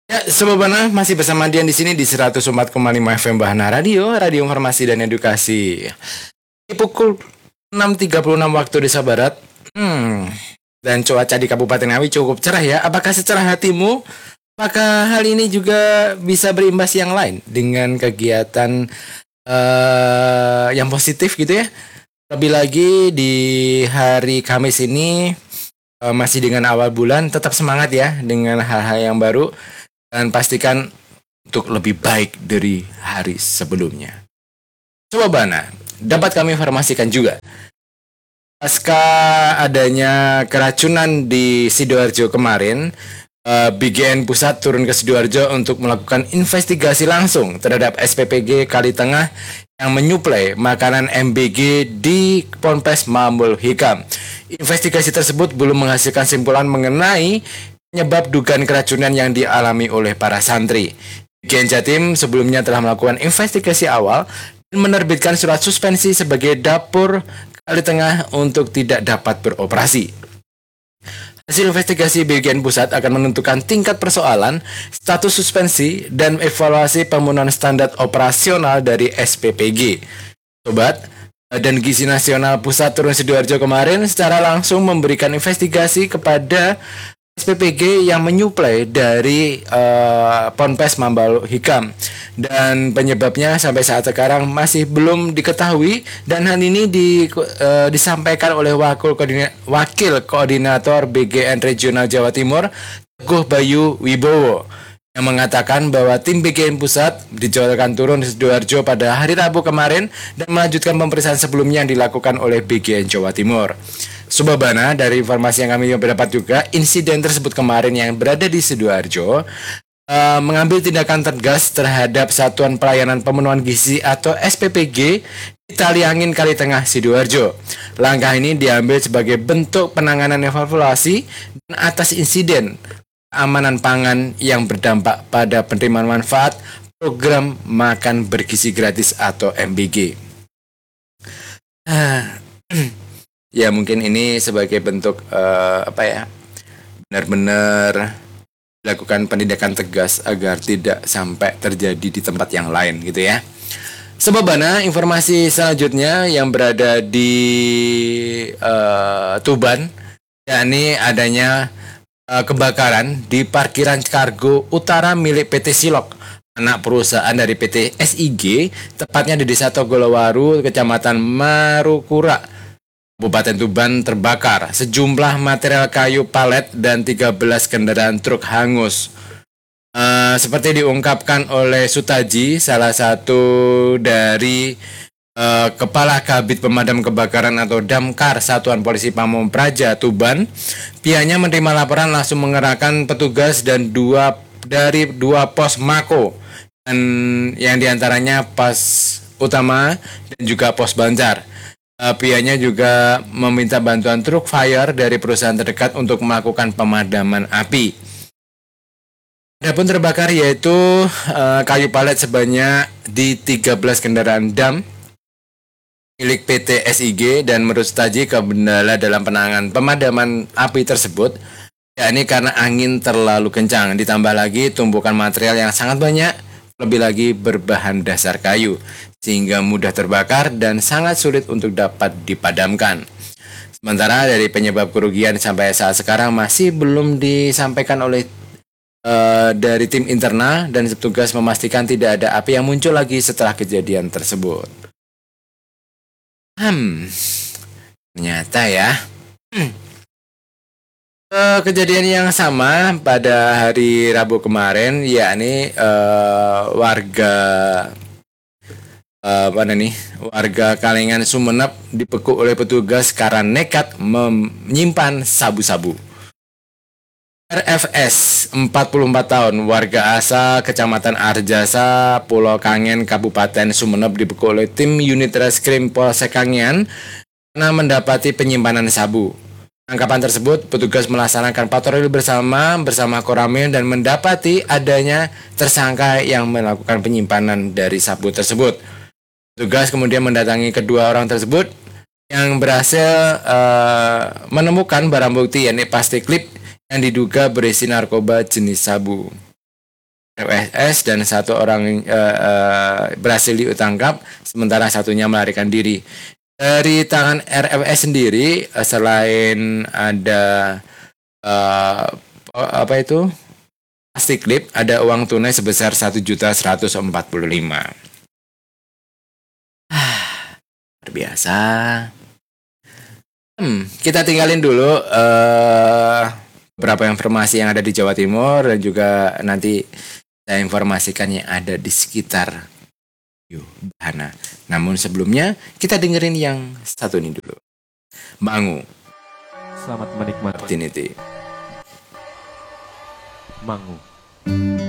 Ya, Sobat Bana masih bersama Dian di sini di 104,5 FM Bahana Radio, Radio Informasi dan Edukasi. Di pukul 6.36 waktu Indonesia Barat. Dan cuaca di Kabupaten Ngawi cukup cerah ya. Apakah secerah hatimu? Apakah hal ini juga bisa berimbas yang lain dengan kegiatan yang positif gitu ya? Lebih lagi di hari Kamis ini masih dengan awal bulan, tetap semangat ya dengan hal-hal yang baru. Dan pastikan untuk lebih baik dari hari sebelumnya. Sobat Bana, dapat kami informasikan juga, pasca adanya keracunan di Sidoarjo kemarin, BGN Pusat turun ke Sidoarjo untuk melakukan investigasi langsung terhadap SPPG Kali Tengah yang menyuplai makanan MBG di Ponpes Mambul Hikam. Investigasi tersebut belum menghasilkan simpulan mengenai penyebab dugaan keracunan yang dialami oleh para santri. BGN Jatim sebelumnya telah melakukan investigasi awal dan menerbitkan surat suspensi sebagai dapur Kali Tengah untuk tidak dapat beroperasi. Hasil investigasi BGN Pusat akan menentukan tingkat persoalan, status suspensi, dan evaluasi pemenuhan standar operasional dari SPPG. Sobat, Badan Gizi Nasional Pusat turun Sidoarjo kemarin secara langsung memberikan investigasi kepada SPPG yang menyuplai dari Ponpes Mambul Hikam, dan penyebabnya sampai saat sekarang masih belum diketahui, dan hal ini disampaikan oleh Wakil Koordinator BGN Regional Jawa Timur Teguh Bayu Wibowo yang mengatakan bahwa tim BGN Pusat dijadwalkan turun di Sidoarjo pada hari Rabu kemarin dan melanjutkan pemeriksaan sebelumnya yang dilakukan oleh BGN Jawa Timur. Sobat Bana, dari informasi yang kami dapat juga, insiden tersebut kemarin yang berada di Sidoarjo mengambil tindakan tegas terhadap Satuan Pelayanan Pemenuhan Gizi atau SPPG di Taliangin Kali Tengah Sidoarjo. Langkah ini diambil sebagai bentuk penanganan evaluasi dan atas insiden keamanan pangan yang berdampak pada penerimaan manfaat program makan bergizi gratis atau MBG. Ya, mungkin ini sebagai bentuk benar-benar dilakukan penindakan tegas agar tidak sampai terjadi di tempat yang lain gitu ya. Sobat Bana, informasi selanjutnya yang berada di Tuban, yakni adanya kebakaran di parkiran kargo utara milik PT Silok, anak perusahaan dari PT SIG, tepatnya di Desa Togolowaru, Kecamatan Marukura, Kabupaten Tuban terbakar. Sejumlah material kayu palet dan 13 kendaraan truk hangus. Seperti diungkapkan oleh Sutaji, salah satu dari Kepala Kabid Pemadam Kebakaran atau Damkar Satuan Polisi Pamong Praja Tuban, pihaknya menerima laporan langsung mengerahkan petugas dan dua pos mako, dan yang diantaranya pos utama dan juga pos banjar. Pihaknya juga meminta bantuan truk fire dari perusahaan terdekat untuk melakukan pemadaman api. Adapun terbakar yaitu kayu palet sebanyak di 13 kendaraan dam milik PT SIG, dan menurut Staji kendala dalam penanganan pemadaman api tersebut yakni karena angin terlalu kencang, ditambah lagi tumpukan material yang sangat banyak, lebih lagi berbahan dasar kayu, sehingga mudah terbakar dan sangat sulit untuk dapat dipadamkan. Sementara dari penyebab kerugian sampai saat sekarang masih belum disampaikan oleh dari tim internal, dan petugas memastikan tidak ada api yang muncul lagi setelah kejadian tersebut. Ternyata ya, kejadian yang sama pada hari Rabu kemarin, yakni warga Kalengan Sumeneb dibekuk oleh petugas karena nekat menyimpan sabu-sabu. RFS 44 tahun, warga asal Kecamatan Arjasa, Pulau Kangen, Kabupaten Sumeneb dibekuk oleh tim unit reskrim Polsek Kangen karena mendapati penyimpanan sabu. Tangkapan tersebut, petugas melaksanakan patroli bersama Koramil dan mendapati adanya tersangka yang melakukan penyimpanan dari sabu tersebut. Petugas kemudian mendatangi kedua orang tersebut yang berhasil menemukan barang bukti yakni plastik klip yang diduga berisi narkoba jenis sabu. RWS dan satu orang berhasil ditangkap, sementara satunya melarikan diri. Dari tangan RWS sendiri, selain ada apa itu plastik clip, ada uang tunai sebesar 1.145.000. Luar biasa. Kita tinggalin dulu beberapa informasi yang ada di Jawa Timur dan juga nanti saya informasikan yang ada di sekitar Bahana. Namun sebelumnya kita dengerin yang satu ini dulu. Mangu. Selamat menikmati Opportunity. Mangu.